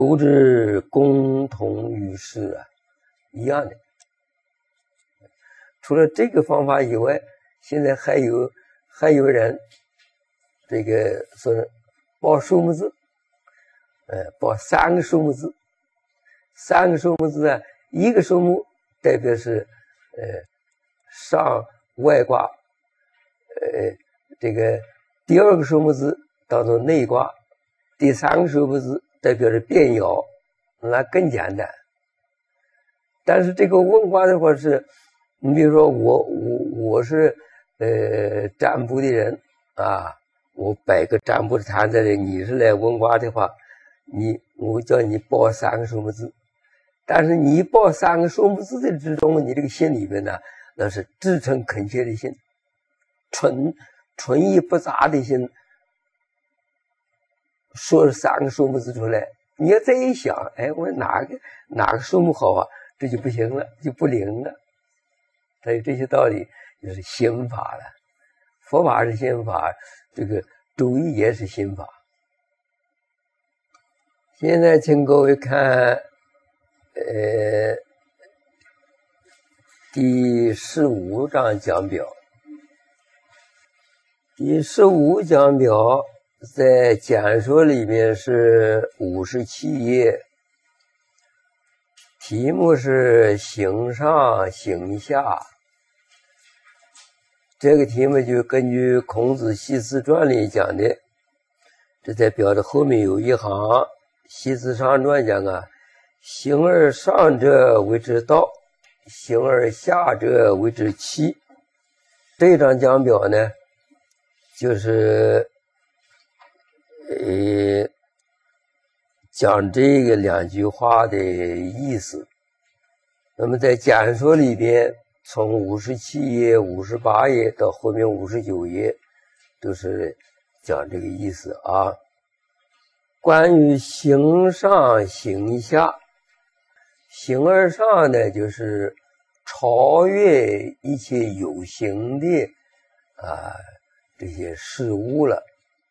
都是共同于世啊，一样的。除了这个方法以外，现在还有人这个说报数目字，报3个数目字，3个数目字啊，一个数目代表是上外卦，这个第2个数目字当做内卦，第3个数目字代表着变爻，那更简单。但是这个问卦的话是，你比如说我是占卜的人啊，我摆个占卜的摊在这，你是来问卦的话，我叫你报3个数目字，但是你报3个数目字的之中，你这个心里面呢，那是至诚恳切的心，纯意不杂的心，说3个数目字出来，你要再一想，我哪个数目好啊，这就不行了，就不灵了。所以这些道理就是心法了，佛法是心法，这个周易也是心法。现在请各位看第15章讲表。第15讲表在简说里面是57页，题目是形上形下。这个题目就根据孔子系辞传里讲的，这在表的后面有一行，系辞上传讲啊，形而上者谓之道，形而下者谓之器。这张讲表呢，就是讲这个2句话的意思。那么在简说里边，从57页、58页到后面59页，都是讲这个意思啊。关于形上形下，形而上呢，就是超越一切有形的这些事物了。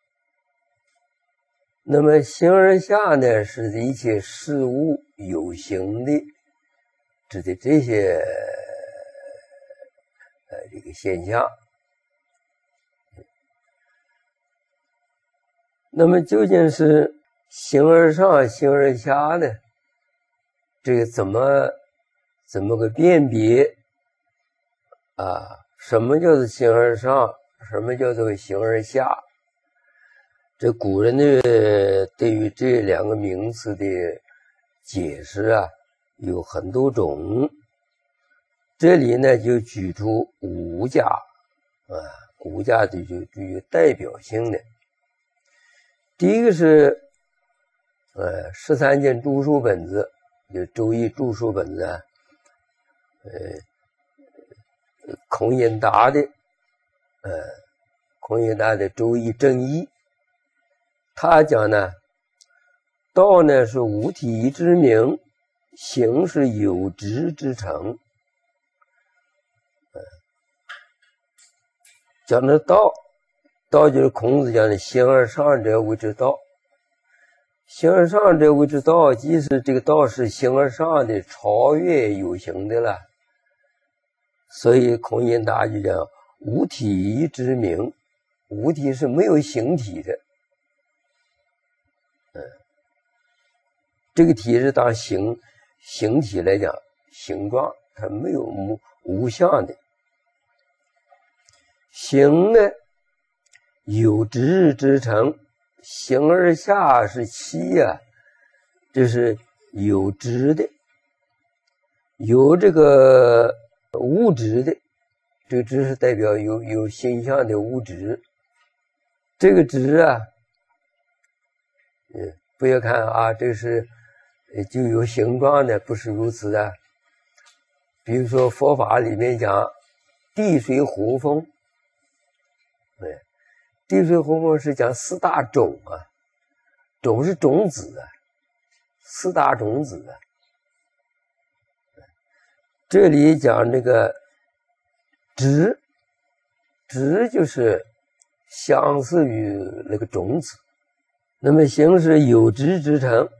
那么形而下呢，是一切事物有形的，指的这些这个现象。那么究竟是形而上形而下呢？这个怎么个辨别啊？什么叫做形而上，什么叫做形而下？这古人呢对于这2个名词的解释啊，有很多种。这里呢就举出5家，5家就具有代表性的。第一个是13件注疏本子，就周易注疏本子啊，孔颖达的周易正义。他讲呢，道呢是无体之名，形是有质之成。讲的道就是孔子讲的形而上者谓之道。形而上者谓之道，即使这个道是形而上的，超越有形的了。所以孔颖达就讲无体之名，无体是没有形体的。这个体是当形体来讲，形状它没有无相的。形呢有质之成，形而下是器啊，这是有质的，有这个物质的，这个质是代表有形象的物质。这个质啊，不要看啊，这是就有形状的，不是如此的。比如说佛法里面讲地水火风，地水火风是讲4大种啊，种是种子啊，4大种子啊。这里讲这个质就是相似于那个种子。那么形是有质之成，